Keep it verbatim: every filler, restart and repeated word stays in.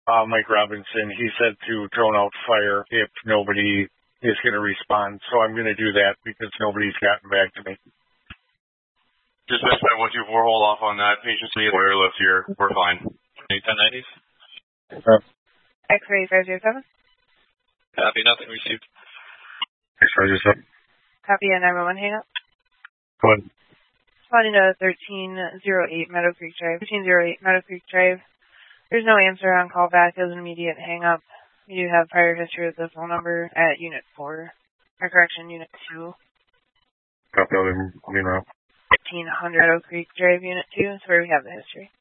uh, Mike Robinson. He said to drone out fire if nobody is going to respond. So I'm going to do that because nobody's gotten back to me. Dispatch by one two four, hold off on that. Patients need wireless here. We're fine. Any ten nineties? Uh, X-ray five zero seven. Copy, nothing received. X-ray seven. Copy, and nine one one hang up. Go ahead. Responding to thirteen oh eight Meadow Creek Drive. thirteen oh eight Meadow Creek Drive. There's no answer on callback. It was an immediate hang up. You do have prior history with the phone number at Unit four. Or correction, Unit two. Copy, I'll let me know. fifteen hundred Meadow Creek Drive, Unit two. That's where we have the history.